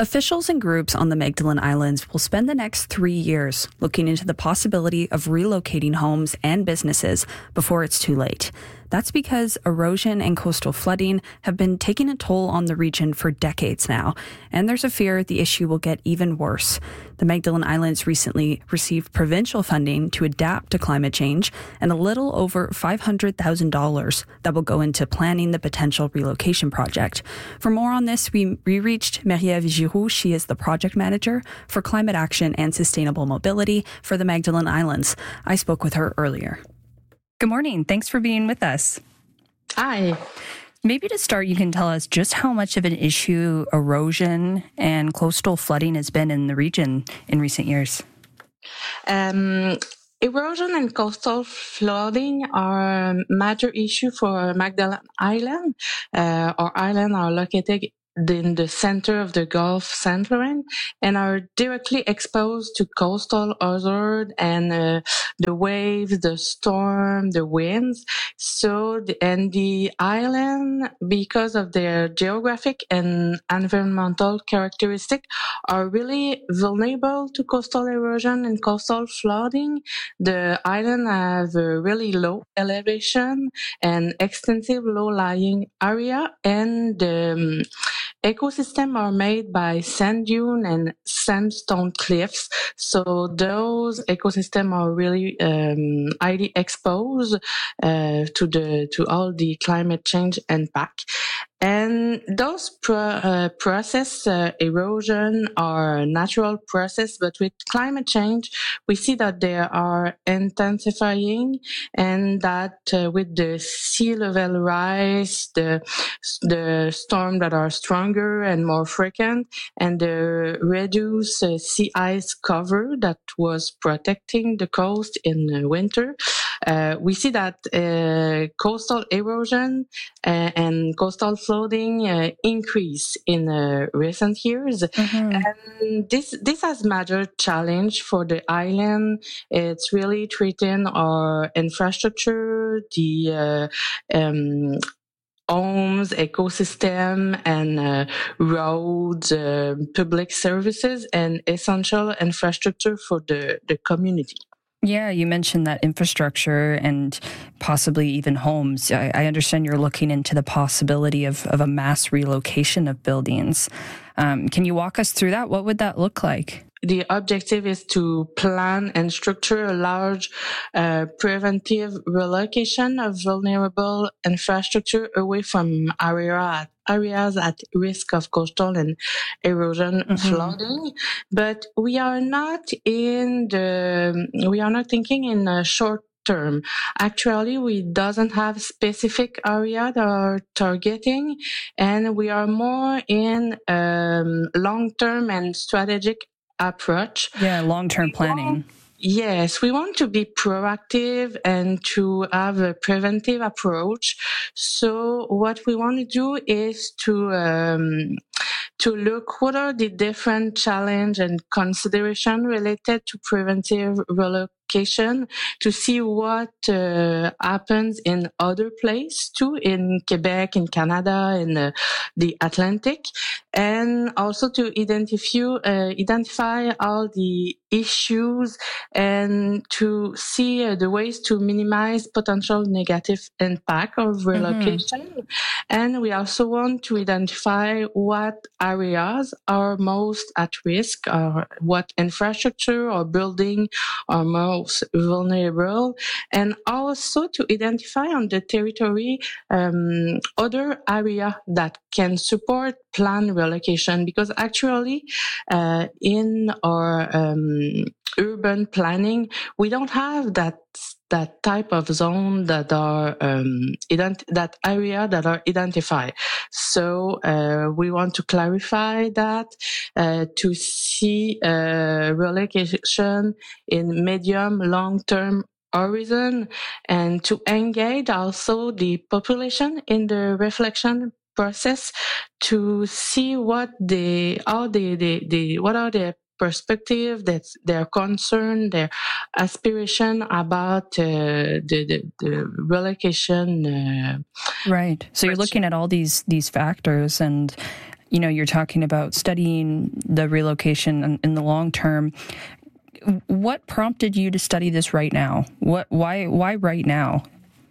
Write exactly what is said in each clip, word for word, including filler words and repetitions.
Officials and groups on the Magdalen Islands will spend the next three years looking into the possibility of relocating homes and businesses before it's too late. That's because erosion and coastal flooding have been taking a toll on the region for decades now, and there's a fear the issue will get even worse. The Magdalen Islands recently received provincial funding to adapt to climate change and a little over five hundred thousand dollars that will go into planning the potential relocation project. For more on this, we re-reached Marie-Ève Giroux. She is the project manager for climate action and sustainable mobility for the Magdalen Islands. I spoke with her earlier. Good morning. Thanks for being with us. Hi. Maybe to start, you can tell us just how much of an issue erosion and coastal flooding has been in the region in recent years. Um, erosion and coastal flooding are a major issue for Magdalen Island. Uh, our islands are located in the center of the Gulf Saint Laurent and are directly exposed to coastal hazard and uh, the waves, the storm, the winds. So, the, and the island, because of their geographic and environmental characteristic, are really vulnerable to coastal erosion and coastal flooding. The island have a really low elevation and extensive low-lying area, and the um, ecosystem are made by sand dune and sandstone cliffs. So those ecosystems are really um, highly exposed uh, to the to all the climate change impact. And those pro, uh, process uh, erosion are a natural process, but with climate change, we see that they are intensifying, and that uh, with the sea level rise, the the storms that are stronger and more frequent, and the reduced uh, sea ice cover that was protecting the coast in the winter, uh, we see that uh, coastal erosion uh, and coastal flooding uh, increase in uh, recent years. Mm-hmm. And this this has major challenge for the island. It's really threatening our infrastructure, the uh, um, homes, ecosystem, and uh, roads, uh, public services, and essential infrastructure for the, the community. Yeah, you mentioned that infrastructure and possibly even homes. I, I understand you're looking into the possibility of, of a mass relocation of buildings. Um, can you walk us through that? What would that look like? The objective is to plan and structure a large uh, preventive relocation of vulnerable infrastructure away from area, areas at risk of coastal and erosion mm-hmm. flooding. But we are not in the, we are not thinking in a short term. Actually, we doesn't have specific area that are targeting, and we are more in um, long-term and strategic approach. Yeah, long-term planning. Yes, we want to be proactive and to have a preventive approach. So what we want to do is to um, to look what are the different challenge and consideration related to preventive relocation, to see what uh, happens in other places too, in Quebec, in Canada, in uh, the Atlantic, and also to identify uh, identify all the issues and to see uh, the ways to minimize potential negative impact of relocation. Mm-hmm. And we also want to identify what areas are most at risk, or what infrastructure or building are most vulnerable, and also to identify on the territory um, other area that can support planned relocation, because actually uh, in our um, urban planning, we don't have that that type of zone that are um, ident- that area that are identified. So uh, we want to clarify that uh, to see uh, relocation in medium, long-term horizon, and to engage also the population in the reflection process to see what the how the the, the what are the perspective, that's their concern, their aspiration about uh, the, the the relocation. Uh, right. So you're looking at all these these factors, and you know, you're talking about studying the relocation in the long term. What prompted you to study this right now? What, why, why right now?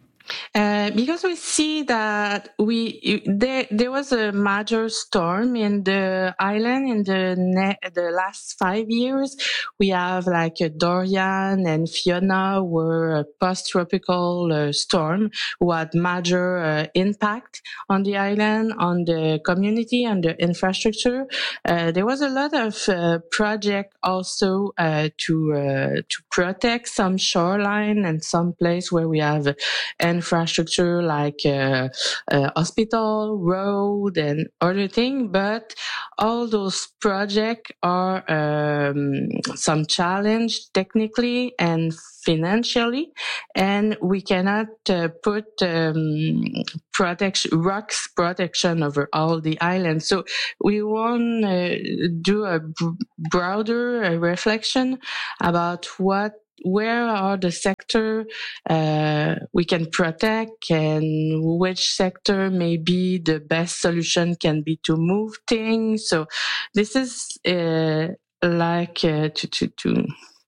Uh, because we see that we there there was a major storm in the island in the ne- the last five years. We have like a Dorian and Fiona were a post-tropical uh, storm who had major uh, impact on the island, on the community, on the infrastructure. Uh, there was a lot of uh, project also uh, to uh, to protect some shoreline and some place where we have infrastructure like uh, uh, hospital, road, and other thing. But all those projects are um, some challenge technically and financially, and we cannot uh, put um, protection, rocks protection over all the islands. So we want to uh, do a b- broader uh, reflection about what where are the sector uh, we can protect and which sector maybe the best solution can be to move things. So this is uh, like uh, to, to, to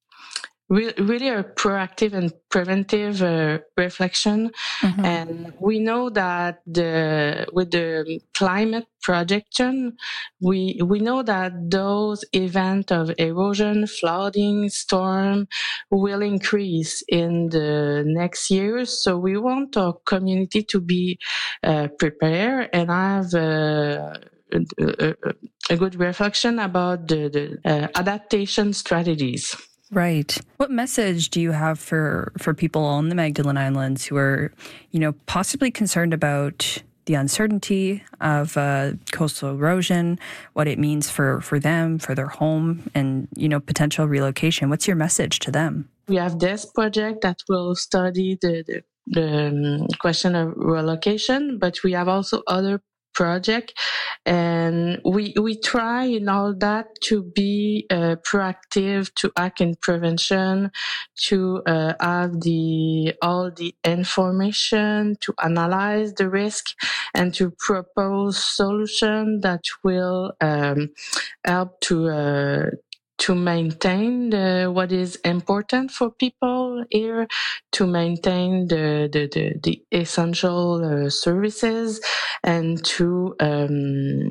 re- really a proactive and preventive uh, reflection. Mm-hmm. And we know that the with the climate projection, we we know that those events of erosion, flooding, storm will increase in the next years. So we want our community to be uh, prepared and have uh, a, a good reflection about the, the uh, adaptation strategies. Right. What message do you have for, for people on the Magdalen Islands who are, you know, possibly concerned about the uncertainty of uh, coastal erosion, what it means for, for them, for their home, and, you know, potential relocation? What's your message to them? We have this project that will study the, the, the um, question of relocation, but we have also other project, and we we try in all that to be uh, proactive, to act in prevention, to uh, have the all the information, to analyze the risk, and to propose solution that will um, help to uh, to maintain the, what is important for people here, to maintain the the, the, the essential uh, services, and to um,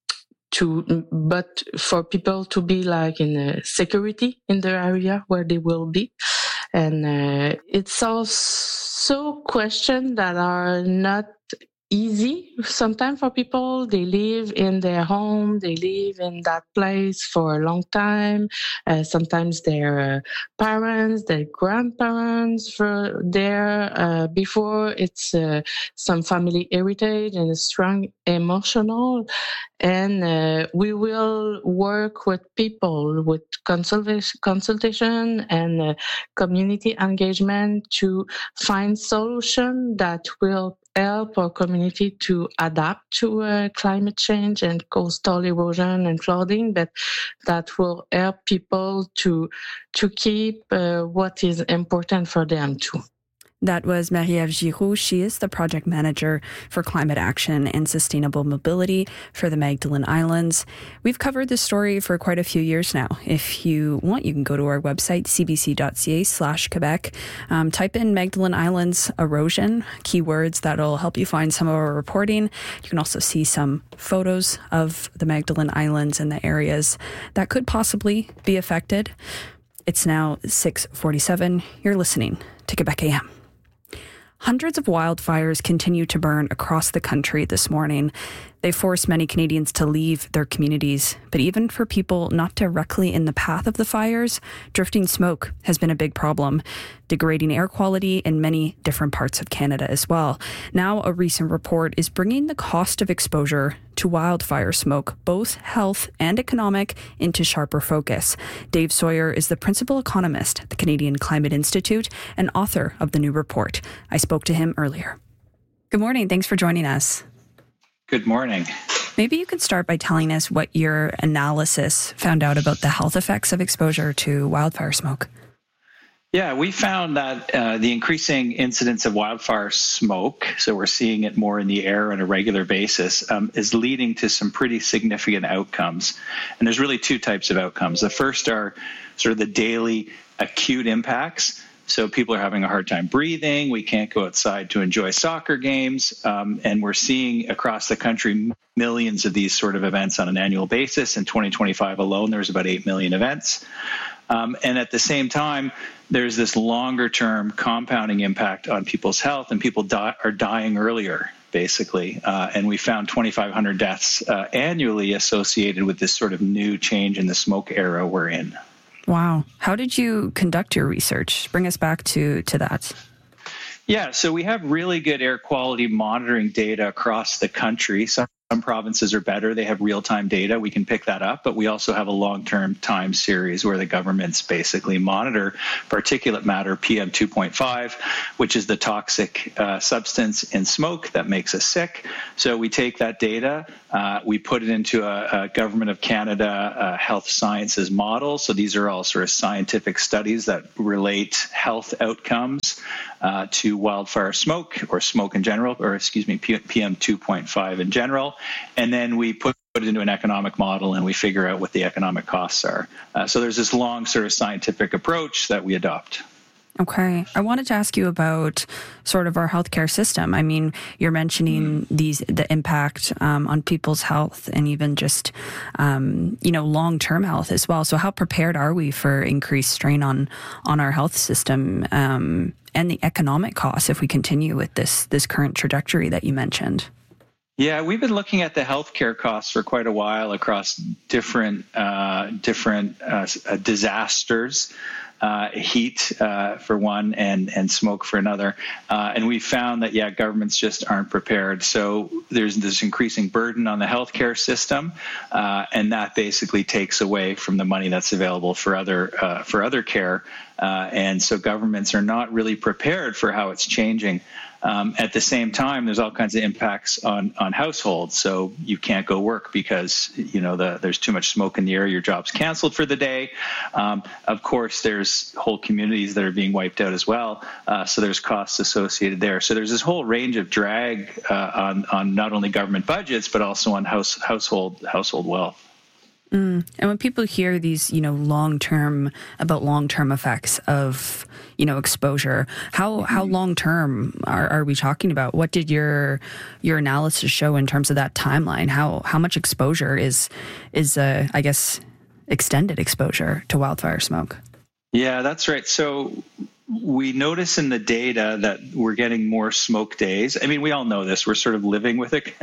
to but for people to be like in a security in the area where they will be. And uh, it's also questions that are not easy sometimes for people. They live in their home, they live in that place for a long time. Uh, sometimes their uh, parents, their grandparents were there uh, before. It's uh, some family heritage and a strong emotional. And uh, we will work with people with consultation, consultation and uh, community engagement to find solution that will help our community to adapt to uh, climate change and coastal erosion and flooding, but that will help people to to keep uh, what is important for them too. That was Marie-Ève Giroux. She is the project manager for climate action and sustainable mobility for the Magdalen Islands. We've covered this story for quite a few years now. If you want, you can go to our website, c b c dot c a slash Quebec. Um, type in Magdalen Islands erosion, keywords that'll help you find some of our reporting. You can also see some photos of the Magdalen Islands and the areas that could possibly be affected. It's now six forty-seven. You're listening to Quebec A M. Hundreds of wildfires continue to burn across the country this morning. They force many Canadians to leave their communities. But even for people not directly in the path of the fires, drifting smoke has been a big problem, degrading air quality in many different parts of Canada as well. Now, a recent report is bringing the cost of exposure to wildfire smoke, both health and economic, into sharper focus. Dave Sawyer is the principal economist at the Canadian Climate Institute and author of the new report. I spoke to him earlier. Good morning. Thanks for joining us. Good morning. Maybe you could start by telling us what your analysis found out about the health effects of exposure to wildfire smoke. Yeah, we found that uh, the increasing incidence of wildfire smoke, so we're seeing it more in the air on a regular basis, um, is leading to some pretty significant outcomes. And there's really two types of outcomes. The first are sort of the daily acute impacts. So people are having a hard time breathing. We can't go outside to enjoy soccer games. Um, and we're seeing across the country millions of these sort of events on an annual basis. In twenty twenty-five alone, there's about eight million events. Um, and at the same time, there's this longer-term compounding impact on people's health, and people die, are dying earlier, basically. Uh, and we found twenty-five hundred deaths uh, annually associated with this sort of new change in the smoke era we're in. Wow. How did you conduct your research? Bring us back to, to that. Yeah, so we have really good air quality monitoring data across the country. Some, some provinces are better. They have real-time data. We can pick that up, but we also have a long-term time series where the governments basically monitor particulate matter, P M two point five, which is the toxic uh, substance in smoke that makes us sick. So we take that data, uh, we put it into a, a Government of Canada uh, health sciences model. So these are all sort of scientific studies that relate health outcomes uh, to wildfire smoke or smoke in general, or excuse me, P M two point five in general. And then we put it into an economic model and we figure out what the economic costs are. Uh, so there's this long sort of scientific approach that we adopt. Okay. I wanted to ask you about sort of our healthcare system. I mean, you're mentioning these the impact um, on people's health and even just, um, you know, long-term health as well. So how prepared are we for increased strain on, on our health system um, and the economic costs if we continue with this this current trajectory that you mentioned? Yeah, we've been looking at the healthcare costs for quite a while across different uh, different uh, disasters. Uh, heat uh, for one and, and smoke for another. Uh, and we found that, yeah, governments just aren't prepared. So there's this increasing burden on the healthcare system, uh, and that basically takes away from the money that's available for other uh, for other care. Uh, and so governments are not really prepared for how it's changing. Um, at the same time, there's all kinds of impacts on, on households. So you can't go work because, you know, the, there's too much smoke in the air. Your job's canceled for the day. Um, of course, there's whole communities that are being wiped out as well. Uh, so there's costs associated there. So there's this whole range of drag uh, on, on not only government budgets, but also on house, household household wealth. Mm. And when people hear these, you know, long-term, about long-term effects of, you know, exposure, how how long-term are, are we talking about? What did your your analysis show in terms of that timeline? How how much exposure is, is uh, I guess, extended exposure to wildfire smoke? Yeah, that's right. So we notice in the data that we're getting more smoke days. I mean, we all know this. We're sort of living with it.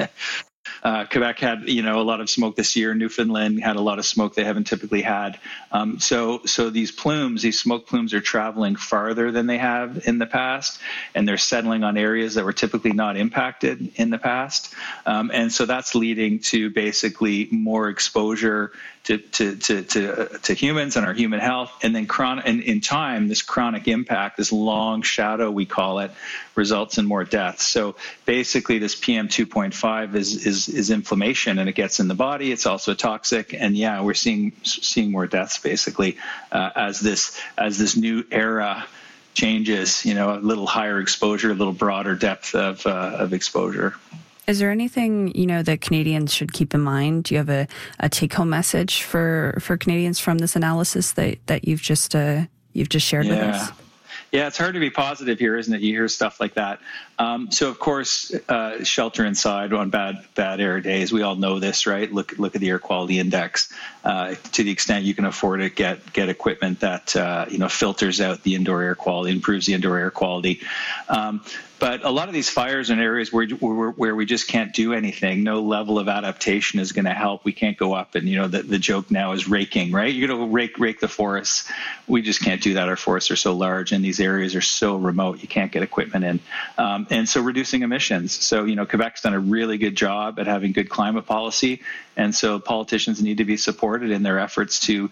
Uh, Quebec had, you know, a lot of smoke this year. Newfoundland had a lot of smoke they haven't typically had. Um, so, so these plumes, these smoke plumes, are traveling farther than they have in the past, and they're settling on areas that were typically not impacted in the past. Um, and so that's leading to basically more exposure to to to to, uh, to humans and our human health, and then chronic. And in time, this chronic impact, this long shadow we call it, results in more deaths. So basically, this P M two point five is is is inflammation, and it gets in the body. It's also toxic, and yeah, we're seeing seeing more deaths basically uh, as this as this new era changes. You know, a little higher exposure, a little broader depth of uh, of exposure. Is there anything, you know, that Canadians should keep in mind? Do you have a, a take-home message for, for Canadians from this analysis that, that you've just uh, you've just shared yeah. with us? Yeah, it's hard to be positive here, isn't it? You hear stuff like that. Um, so, of course, uh, shelter inside on bad bad air days. We all know this, right? Look look at the air quality index. Uh, to the extent you can afford it, get get equipment that uh, you know filters out the indoor air quality, improves the indoor air quality. Um, But a lot of these fires are in areas where, where where we just can't do anything. No level of adaptation is going to help. We can't go up and, you know, the, the joke now is raking, right? You're going to rake rake the forests. We just can't do that. Our forests are so large and these areas are so remote. You can't get equipment in. Um, and so reducing emissions. So, you know, Quebec's done a really good job at having good climate policy. And so politicians need to be supported in their efforts to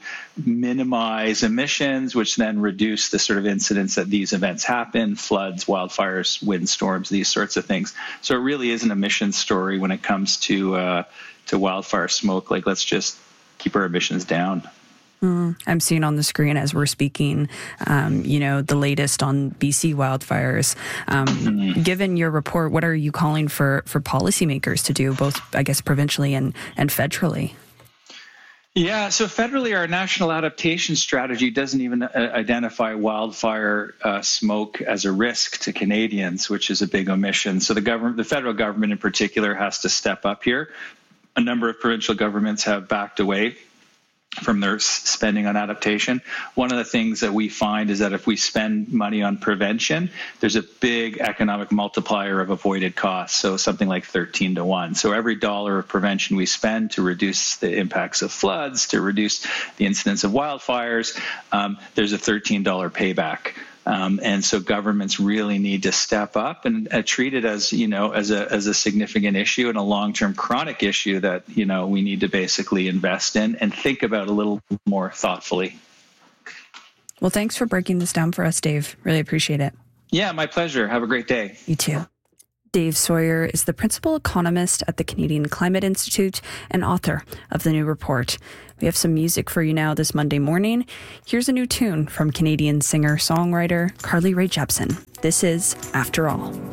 minimize emissions, which then reduce the sort of incidents that these events happen, floods, wildfires, windstorms, these sorts of things. So it really is an emissions story when it comes to uh, to wildfire smoke. Like, let's just keep our emissions down. Mm, I'm seeing on the screen as we're speaking, um, you know, the latest on B C wildfires. Um, mm-hmm. Given your report, what are you calling for, for policymakers to do, both, I guess, provincially and, and federally? Yeah, so federally, our national adaptation strategy doesn't even uh, identify wildfire uh, smoke as a risk to Canadians, which is a big omission. So the government, the federal government in particular, has to step up here. A number of provincial governments have backed away from their spending on adaptation. One of the things that we find is that if we spend money on prevention, there's a big economic multiplier of avoided costs, so something like thirteen to one. So every dollar of prevention we spend to reduce the impacts of floods, to reduce the incidence of wildfires, um, there's a thirteen dollars payback. Um, and so governments really need to step up and uh, treat it as, you know, as a as a significant issue and a long-term chronic issue that, you know, we need to basically invest in and think about a little more thoughtfully. Well, thanks for breaking this down for us, Dave. Really appreciate it. Yeah, my pleasure. Have a great day. You too. Dave Sawyer is the principal economist at the Canadian Climate Institute and author of the new report. We have some music for you now this Monday morning. Here's a new tune from Canadian singer-songwriter Carly Rae Jepsen. This is After All.